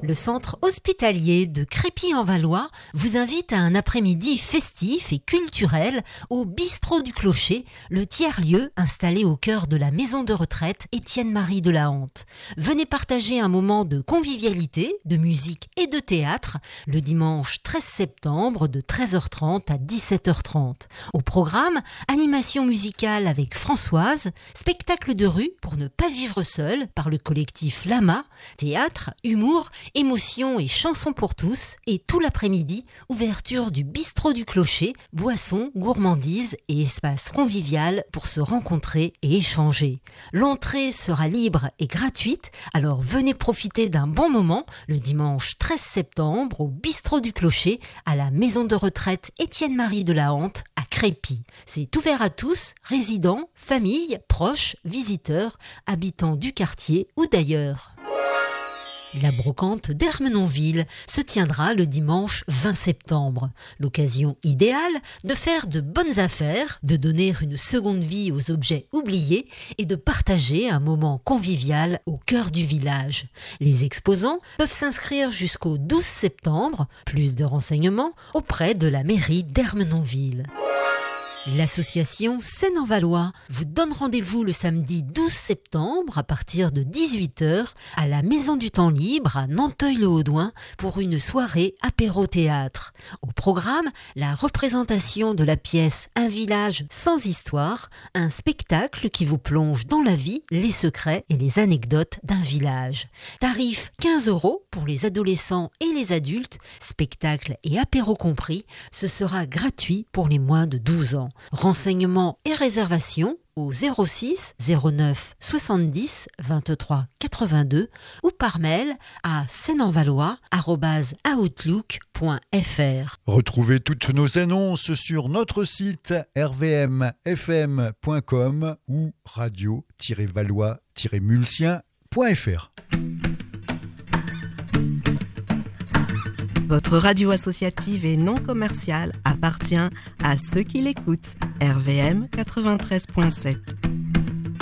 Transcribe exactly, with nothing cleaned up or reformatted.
Le centre hospitalier de Crépy-en-Valois vous invite à un après-midi festif et culturel au Bistrot du Clocher, le tiers-lieu installé au cœur de la maison de retraite Étienne-Marie de la Hante. Venez partager un moment de convivialité, de musique et de théâtre le dimanche treize septembre de treize heures trente à dix-sept heures trente. Au programme, animation musicale avec Françoise, spectacle de rue pour ne pas vivre seul par le collectif Lama, théâtre, humour, émotions et chansons pour tous, et tout l'après-midi, ouverture du bistrot du Clocher, boissons, gourmandises et espace convivial pour se rencontrer et échanger. L'entrée sera libre et gratuite, alors venez profiter d'un bon moment le dimanche treize septembre au bistrot du Clocher à la maison de retraite Étienne-Marie de la Hante à Crépy. C'est ouvert à tous, résidents, familles, proches, visiteurs, habitants du quartier ou d'ailleurs. La brocante d'Ermenonville se tiendra le dimanche vingt septembre. L'occasion idéale de faire de bonnes affaires, de donner une seconde vie aux objets oubliés et de partager un moment convivial au cœur du village. Les exposants peuvent s'inscrire jusqu'au douze septembre. Plus de renseignements auprès de la mairie d'Ermenonville. L'association Seine-en-Valois vous donne rendez-vous le samedi douze septembre à partir de dix-huit heures à la Maison du Temps Libre à Nanteuil-le-Haudouin pour une soirée apéro-théâtre. Au programme, la représentation de la pièce Un village sans histoire, un spectacle qui vous plonge dans la vie, les secrets et les anecdotes d'un village. Tarif quinze euros pour les adolescents et les adultes, spectacle et apéro compris, ce sera gratuit pour les moins de douze ans. Renseignements et réservations au zéro six zéro neuf soixante-dix vingt-trois quatre-vingt-deux ou par mail à seineenvalois arobase outlook point f r. Retrouvez toutes nos annonces sur notre site r v m f m point com ou radio tiret valois tiret mulsien point f r. Votre radio associative et non commerciale appartient à ceux qui l'écoutent. R V M quatre-vingt-treize point sept.